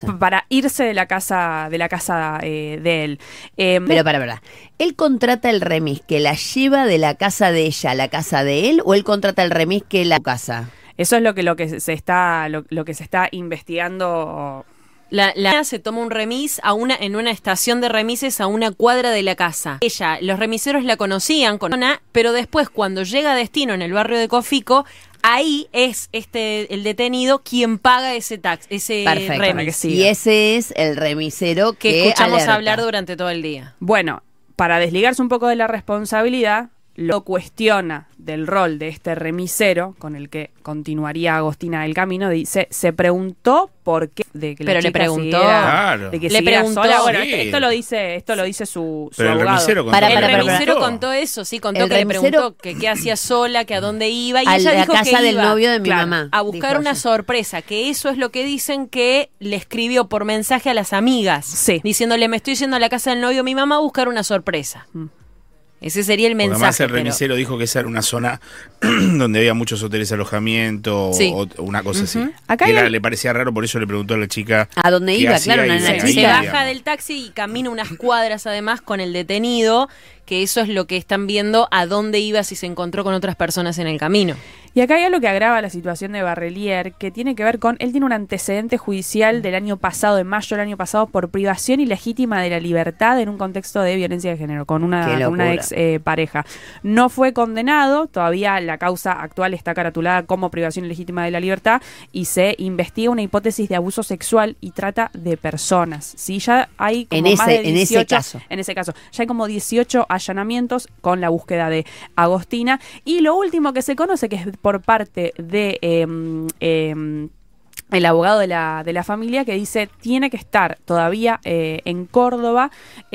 para irse de la casa de él. Pero para. ¿Él contrata el remis que la lleva de la casa de ella a la casa de él o él contrata el remis que la casa? Eso es lo que se está investigando. La se toma un remis en una estación de remises a una cuadra de la casa. Los remiseros la conocían, pero después cuando llega a destino en el barrio de Cofico, ahí es el detenido quien paga ese remis. Sí. Y ese es el remisero que escuchamos alerta. hablar durante todo el día. Bueno, para desligarse un poco de la responsabilidad, lo cuestiona del rol de este remisero con el que continuaría Agostina el camino. Dice, se preguntó por qué de que la pero chica le preguntó, siguiera, de que le siguiera preguntó, sola. Bueno, sí. esto lo dice su Pero abogado. el remisero Contó eso, sí, contó El que le remisero- preguntó que qué hacía sola, que a dónde iba, y A ella la dijo casa que del iba novio de mi claro, mamá. a buscar dijo una ella. sorpresa, que eso es lo que dicen que le escribió por mensaje a las amigas, Sí. diciéndole, me estoy yendo a la casa del novio de mi mamá a buscar una sorpresa. Ese sería el Porque mensaje. además el pero- remisero dijo que esa era una zona donde había muchos hoteles de alojamiento Sí. o una cosa así. Acá Y hay le parecía raro, por eso le preguntó a la chica ¿A dónde qué iba? hacía Claro, y una ahí, Se chica. baja digamos. del taxi y camina unas cuadras además con el detenido, que eso es lo que están viendo, a dónde iba, si se encontró con otras personas en el camino. Y acá hay algo que agrava la situación de Barrelier, que tiene que ver con, él tiene un antecedente judicial del año pasado, de mayo del año pasado, por privación ilegítima de la libertad en un contexto de violencia de género, con Qué una locura. ex pareja. No fue condenado, todavía la causa actual está caratulada como privación ilegítima de la libertad y se investiga una hipótesis de abuso sexual y trata de personas. ¿Sí? Ya hay como En más ese- de en ese 18, caso. en ese caso, ya hay como 18 allanamientos con la búsqueda de Agostina. Y lo último que se conoce, que es por parte de el abogado de la familia, que dice tiene que estar todavía en Córdoba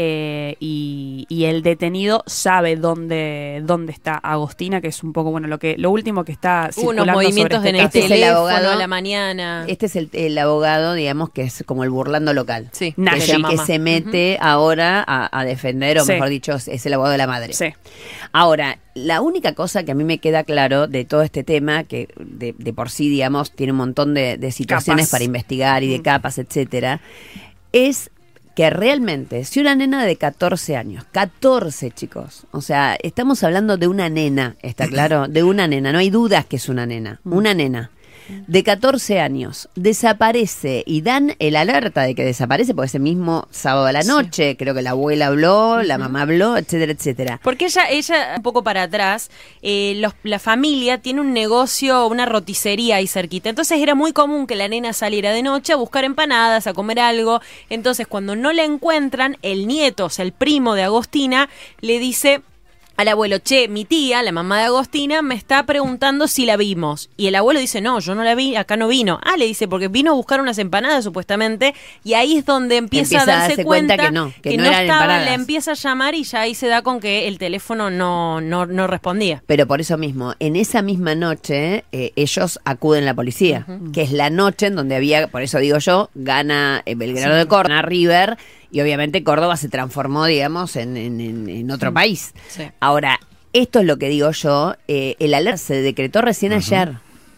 y el detenido sabe dónde está Agostina, que es un poco lo último que está Hubo circulando unos movimientos sobre en este el caso. Este es el teléfono abogado. a la mañana. Este es el abogado, digamos, que es como el burlando local. Sí, Que Nash. es de el la que mamá. se mete ahora a defender, o Sí. mejor dicho, es el abogado de la madre. Sí. Ahora, la única cosa que a mí me queda claro de todo este tema, que de por sí, digamos, tiene un montón de situaciones Capas. para investigar y de capas, etcétera, es que realmente, si una nena de 14 años, 14 chicos, o sea, estamos hablando de una nena, ¿está claro? De una nena, no hay dudas que es una nena, una nena de 14 años desaparece y dan el alerta de que desaparece, porque ese mismo sábado a la noche, creo que la abuela habló, la mamá habló, etcétera, etcétera. Porque ella un poco para atrás, la familia tiene un negocio, una roticería ahí cerquita. Entonces era muy común que la nena saliera de noche a buscar empanadas, a comer algo. Entonces cuando no la encuentran, el nieto, o sea, el primo de Agostina, le dice al abuelo, che, mi tía, la mamá de Agostina, me está preguntando si la vimos. Y el abuelo dice, no, yo no la vi, acá no vino. Ah, le dice, porque vino a buscar unas empanadas supuestamente, y ahí es donde empieza a darse cuenta que no eran estaba, empanadas. le empieza a llamar y ya ahí se da con que el teléfono no respondía. Pero por eso mismo, en esa misma noche, ellos acuden a la policía, que es la noche en donde había, por eso digo yo, gana Belgrano de Córdoba, gana River, y obviamente Córdoba se transformó, digamos, en otro país. Sí. Ahora, esto es lo que digo yo, el alerta se decretó recién ayer,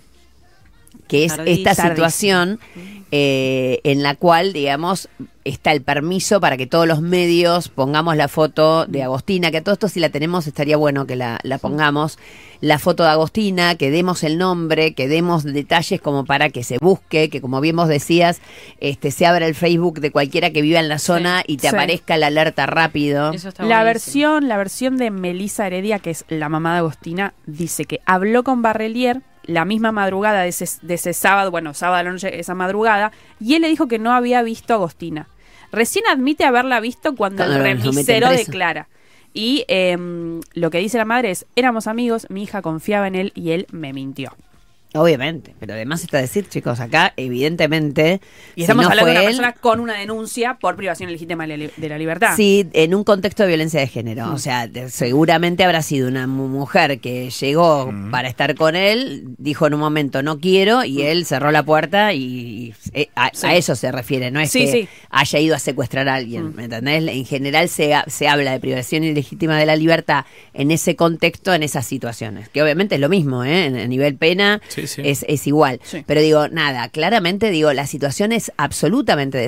que es esta Tardísimo. situación en la cual, digamos, está el permiso para que todos los medios pongamos la foto de Agostina, que todo esto si la tenemos estaría bueno que la pongamos, la foto de Agostina, que demos el nombre, que demos detalles como para que se busque, que como bien vos decías, se abra el Facebook de cualquiera que viva en la zona y te Sí. aparezca la alerta rápido. Eso está La buenísimo. versión de Melissa Heredia, que es la mamá de Agostina, dice que habló con Barrelier la misma madrugada de ese sábado, sábado a la noche, esa madrugada, y él le dijo que no había visto a Agostina. Recién admite haberla visto cuando el Cuando lo meten remisero preso. declara. Y lo que dice la madre es, éramos amigos, mi hija confiaba en él y él me mintió. Obviamente, pero además está decir, chicos, acá evidentemente Y estamos si no hablando de fue una él, persona con una denuncia por privación ilegítima de la libertad. sí, en un contexto de violencia de género. O sea, seguramente habrá sido una mujer que llegó para estar con él, dijo en un momento no quiero, y él cerró la puerta y a eso se refiere, no es Sí, que sí. haya ido a secuestrar a alguien, ¿me entendés? En general se habla de privación ilegítima de la libertad en ese contexto, en esas situaciones, que obviamente es lo mismo, ¿eh? A nivel pena Sí, sí. es igual. Sí. Pero digo, nada, claramente digo, la situación es absolutamente